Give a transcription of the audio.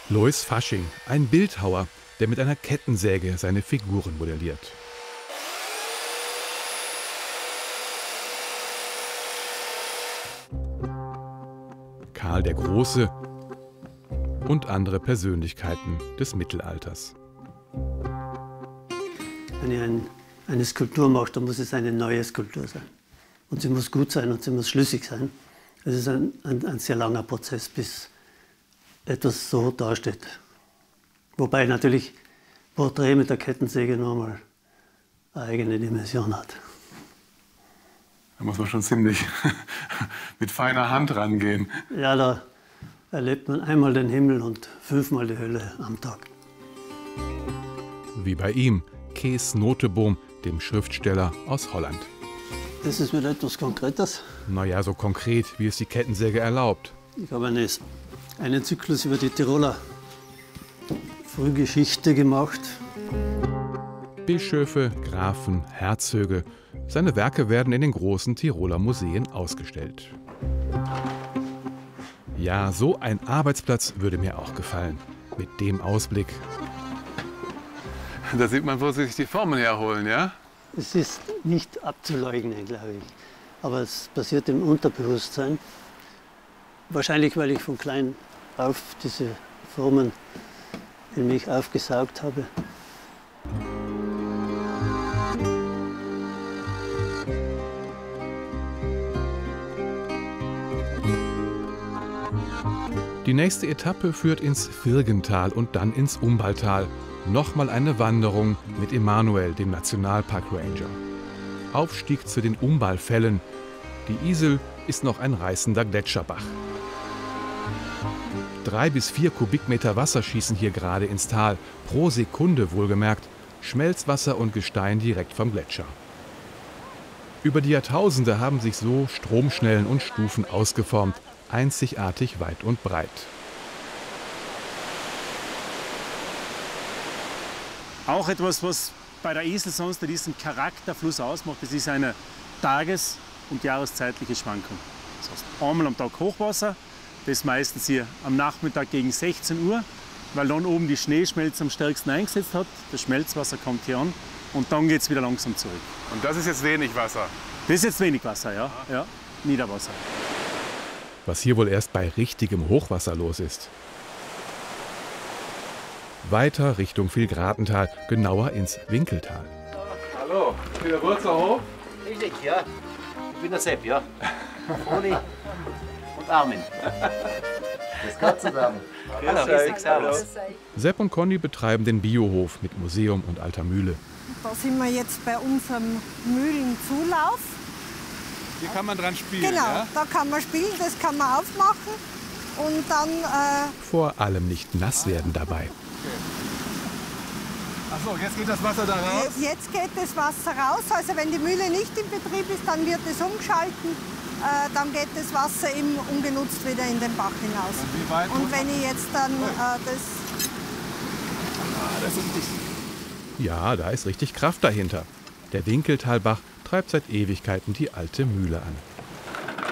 Lois Fasching, ein Bildhauer, der mit einer Kettensäge seine Figuren modelliert. Karl der Große und andere Persönlichkeiten des Mittelalters. Wenn ich eine Skulptur mache, dann muss es eine neue Skulptur sein. Und sie muss gut sein und sie muss schlüssig sein. Es ist ein sehr langer Prozess, bis etwas so dasteht. Wobei natürlich Porträt mit der Kettensäge nochmal eine eigene Dimension hat. Da muss man schon ziemlich mit feiner Hand rangehen. Ja, da erlebt man einmal den Himmel und 5-mal die Hölle am Tag. Wie bei ihm, Kees Noteboom, dem Schriftsteller aus Holland. Das ist wieder etwas Konkretes. Naja, so konkret, wie es die Kettensäge erlaubt. Ich habe einen Zyklus über die Tiroler Frühgeschichte gemacht. Bischöfe, Grafen, Herzöge. Seine Werke werden in den großen Tiroler Museen ausgestellt. Ja, so ein Arbeitsplatz würde mir auch gefallen. Mit dem Ausblick. Da sieht man, wo Sie sich die Formen herholen, ja? Es ist nicht abzuleugnen, glaube ich. Aber es passiert im Unterbewusstsein. Wahrscheinlich, weil ich von klein auf diese Formen in mich aufgesaugt habe. Die nächste Etappe führt ins Virgental und dann ins Umballtal. Nochmal eine Wanderung mit Emanuel, dem Nationalpark Ranger. Aufstieg zu den Umballfällen. Die Isel ist noch ein reißender Gletscherbach. 3 bis 4 Kubikmeter Wasser schießen hier gerade ins Tal. Pro Sekunde wohlgemerkt. Schmelzwasser und Gestein direkt vom Gletscher. Über die Jahrtausende haben sich so Stromschnellen und Stufen ausgeformt. Einzigartig weit und breit. Auch etwas, was bei der Isel sonst diesen Charakterfluss ausmacht, das ist eine tages- und jahreszeitliche Schwankung. Das heißt, einmal am Tag Hochwasser, das meistens hier am Nachmittag gegen 16 Uhr, weil dann oben die Schneeschmelze am stärksten eingesetzt hat. Das Schmelzwasser kommt hier an und dann geht es wieder langsam zurück. Und das ist jetzt wenig Wasser? Das ist jetzt wenig Wasser, ja. Niederwasser. Was hier wohl erst bei richtigem Hochwasser los ist. Weiter Richtung Vilgratental, genauer ins Winkeltal. Hallo, ist der Wurzelhof? Richtig, ja. Ich bin der Sepp, ja. Uli und Armin. Das geht zusammen. Hallo, richtig, servus. Sepp und Conny betreiben den Biohof mit Museum und alter Mühle. Da sind wir jetzt bei unserem Mühlenzulauf. Hier kann man dran spielen, Genau, ja? da kann man spielen, das kann man aufmachen und dann... Vor allem nicht nass werden dabei. Achso, jetzt geht das Wasser da raus? Jetzt geht das Wasser raus, also wenn die Mühle nicht in Betrieb ist, dann wird es umgeschalten, dann geht das Wasser eben ungenutzt wieder in den Bach hinaus. Und wie weit und wenn ich jetzt dann Ja, da ist richtig Kraft dahinter. Der Winkeltalbach treibt seit Ewigkeiten die alte Mühle an.